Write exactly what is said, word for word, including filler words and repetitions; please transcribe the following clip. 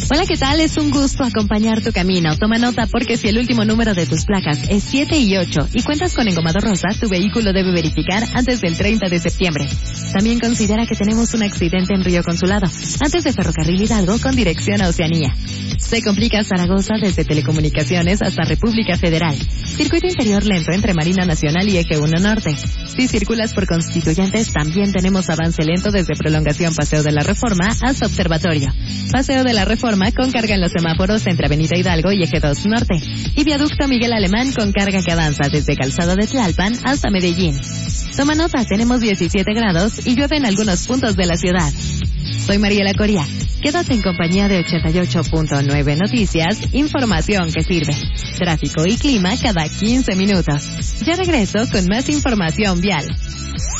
Hola, ¿qué tal? Es un gusto acompañar tu camino. Toma nota porque si el último número de tus placas es siete y ocho y cuentas con engomado rosa, tu vehículo debe verificar antes del treinta de septiembre. También considera que tenemos un accidente en Río Consulado, antes de Ferrocarril Hidalgo con dirección a Oceanía. Se complica Zaragoza desde Telecomunicaciones hasta República Federal. Circuito interior lento entre Marina Nacional y Eje uno Norte. Si circulas por Constituyentes, también tenemos avance lento desde Prolongación Paseo de la Reforma hasta Observatorio. Paseo de la Reforma con carga en los semáforos entre Avenida Hidalgo y Eje dos Norte. Y Viaducto Miguel Alemán con carga que avanza desde Calzada de Tlalpan hasta Medellín. Toma nota, tenemos diecisiete grados y llueve en algunos puntos de la ciudad. Soy Mariela Coria. Quédate en compañía de ochenta y ocho punto nueve Noticias, información que sirve. Tráfico y clima cada quince minutos. Ya regreso con más información vial.